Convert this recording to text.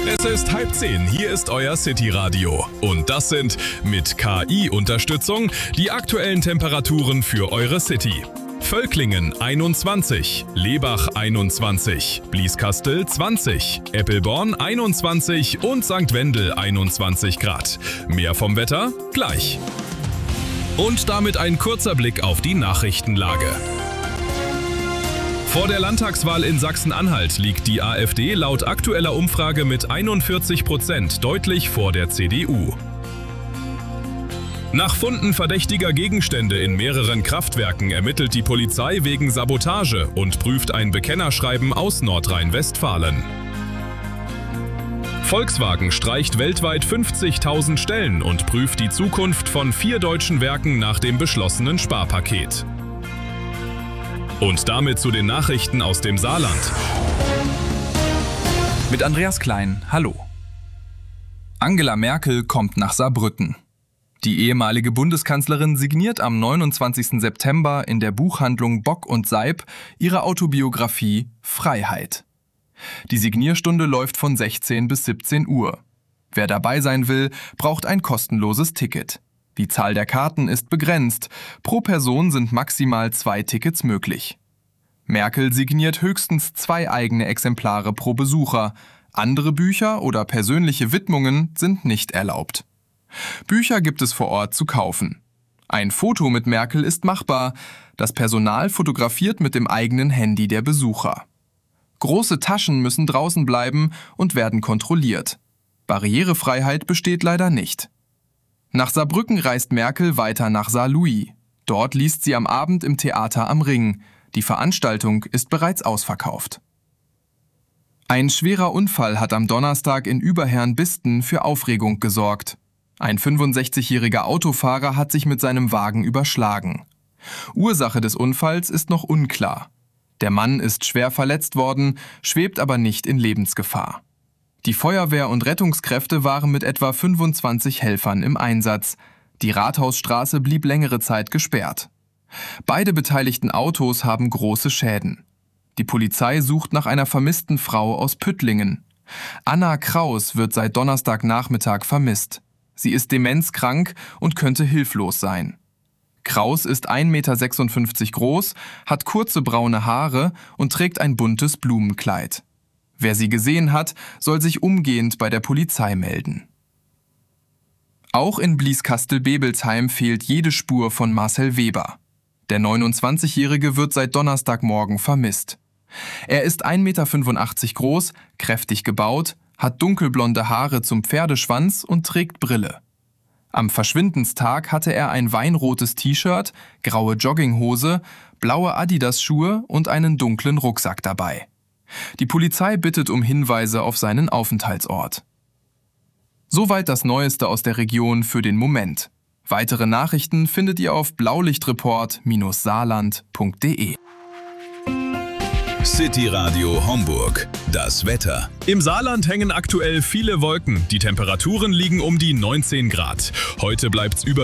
Es ist 9:30, hier ist euer City-Radio. Und das sind mit KI-Unterstützung die aktuellen Temperaturen für eure City. Völklingen 21, Lebach 21, Blieskastel 20, Eppelborn 21 und St. Wendel 21 Grad. Mehr vom Wetter gleich. Und damit ein kurzer Blick auf die Nachrichtenlage. Vor der Landtagswahl in Sachsen-Anhalt liegt die AfD laut aktueller Umfrage mit 41% deutlich vor der CDU. Nach Funden verdächtiger Gegenstände in mehreren Kraftwerken ermittelt die Polizei wegen Sabotage und prüft ein Bekennerschreiben aus Nordrhein-Westfalen. Volkswagen streicht weltweit 50.000 Stellen und prüft die Zukunft von 4 deutschen Werken nach dem beschlossenen Sparpaket. Und damit zu den Nachrichten aus dem Saarland. Mit Andreas Klein, hallo. Angela Merkel kommt nach Saarbrücken. Die ehemalige Bundeskanzlerin signiert am 29. September in der Buchhandlung Bock und Seib ihre Autobiografie Freiheit. Die Signierstunde läuft von 16 bis 17 Uhr. Wer dabei sein will, braucht ein kostenloses Ticket. Die Zahl der Karten ist begrenzt. Pro Person sind maximal 2 Tickets möglich. Merkel signiert höchstens 2 eigene Exemplare pro Besucher. Andere Bücher oder persönliche Widmungen sind nicht erlaubt. Bücher gibt es vor Ort zu kaufen. Ein Foto mit Merkel ist machbar. Das Personal fotografiert mit dem eigenen Handy der Besucher. Große Taschen müssen draußen bleiben und werden kontrolliert. Barrierefreiheit besteht leider nicht. Nach Saarbrücken reist Merkel weiter nach Saarlouis. Dort liest sie am Abend im Theater am Ring. Die Veranstaltung ist bereits ausverkauft. Ein schwerer Unfall hat am Donnerstag in Überherrn-Bisten für Aufregung gesorgt. Ein 65-jähriger Autofahrer hat sich mit seinem Wagen überschlagen. Ursache des Unfalls ist noch unklar. Der Mann ist schwer verletzt worden, schwebt aber nicht in Lebensgefahr. Die Feuerwehr und Rettungskräfte waren mit etwa 25 Helfern im Einsatz. Die Rathausstraße blieb längere Zeit gesperrt. Beide beteiligten Autos haben große Schäden. Die Polizei sucht nach einer vermissten Frau aus Püttlingen. Anna Kraus wird seit Donnerstagnachmittag vermisst. Sie ist demenzkrank und könnte hilflos sein. Kraus ist 1,56 Meter groß, hat kurze braune Haare und trägt ein buntes Blumenkleid. Wer sie gesehen hat, soll sich umgehend bei der Polizei melden. Auch in Blieskastel-Bebelsheim fehlt jede Spur von Marcel Weber. Der 29-Jährige wird seit Donnerstagmorgen vermisst. Er ist 1,85 Meter groß, kräftig gebaut, hat dunkelblonde Haare zum Pferdeschwanz und trägt Brille. Am Verschwindenstag hatte er ein weinrotes T-Shirt, graue Jogginghose, blaue Adidas-Schuhe und einen dunklen Rucksack dabei. Die Polizei bittet um Hinweise auf seinen Aufenthaltsort. Soweit das Neueste aus der Region für den Moment. Weitere Nachrichten findet ihr auf blaulichtreport-saarland.de. City Radio Homburg. Das Wetter. Im Saarland hängen aktuell viele Wolken. Die Temperaturen liegen um die 19 Grad. Heute bleibt's